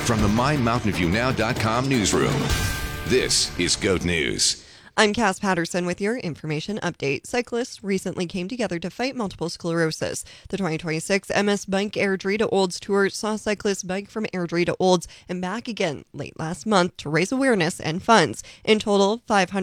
from the MyMountainViewNow.com newsroom, this is GOAT News. I'm Cass Patterson with your information update. Cyclists recently came together to fight multiple sclerosis. The 2026 MS Bike Airdrie to Olds Tour saw cyclists bike from Airdrie to Olds and back again late last month to raise awareness and funds. In total,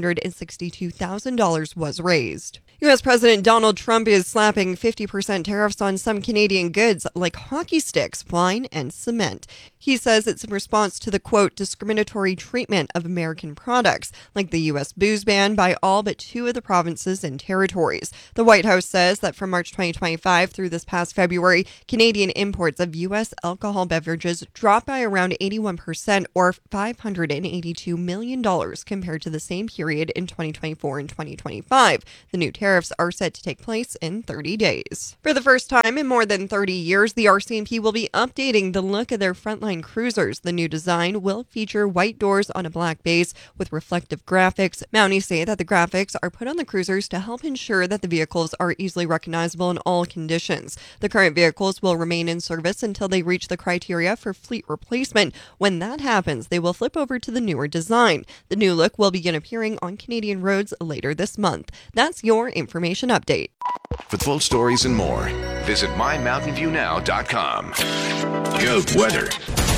$562,000 was raised. U.S. President Donald Trump is slapping 50% tariffs on some Canadian goods like hockey sticks, wine, and cement. He says it's in response to the, quote, discriminatory treatment of American products, like the U.S. booze ban by all but 2 of the provinces and territories. The White House says that from March 2025 through this past February, Canadian imports of U.S. alcohol beverages dropped by around 81% or $582 million compared to the same period in 2024 and 2025. The new tariffs are set to take place in 30 days. For the first time in more than 30 years, the RCMP will be updating the look of their frontline cruisers. The new design will feature white doors on a black base with reflective graphics. Mounties say that the graphics are put on the cruisers to help ensure that the vehicles are easily recognizable in all conditions. The current vehicles will remain in service until they reach the criteria for fleet replacement. When that happens, they will flip over to the newer design. The new look will begin appearing on Canadian roads later this month. That's your information update. For full stories and more, visit MyMountainViewNow.com. GOAT weather.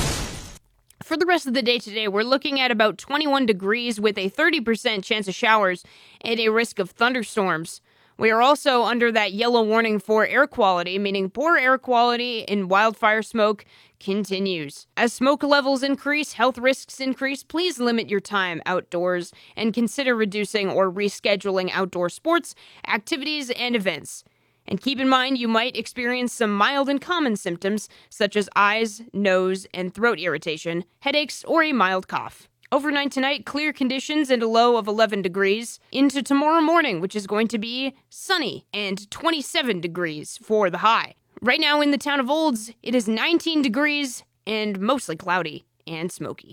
For the rest of the day today, we're looking at about 21 degrees with a 30% chance of showers and a risk of thunderstorms. We are also under that yellow warning for air quality, meaning poor air quality and wildfire smoke continues. As smoke levels increase, health risks increase, please limit your time outdoors and consider reducing or rescheduling outdoor sports, activities, and events. And keep in mind, you might experience some mild and common symptoms such as eyes, nose, and throat irritation, headaches, or a mild cough. Overnight tonight, clear conditions and a low of 11 degrees. Into tomorrow morning, which is going to be sunny and 27 degrees for the high. Right now in the town of Olds, it is 19 degrees and mostly cloudy and smoky.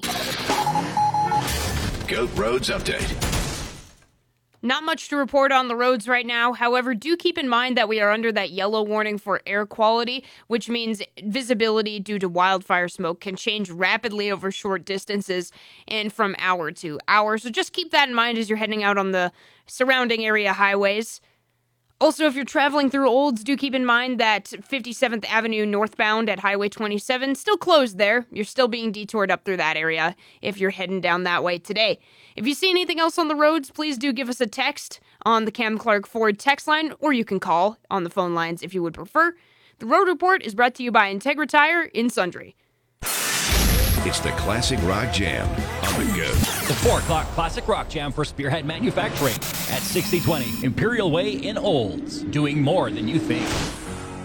GOAT Roads Update. Not much to report on the roads right now. However, do keep in mind that we are under that yellow warning for air quality, which means visibility due to wildfire smoke can change rapidly over short distances and from hour to hour. So just keep that in mind as you're heading out on the surrounding area highways. Also, if you're traveling through Olds, do keep in mind that 57th Avenue northbound at Highway 27 still closed there. You're still being detoured up through that area if you're heading down that way today. If you see anything else on the roads, please do give us a text on the Cam Clark Ford text line, or you can call on the phone lines if you would prefer. The Road Report is brought to you by Integra Tire in Sundre. It's the Classic Rock Jam on the GOAT. The 4 o'clock Classic Rock Jam for Spearhead Manufacturing at 6020 Imperial Way in Olds. Doing more than you think.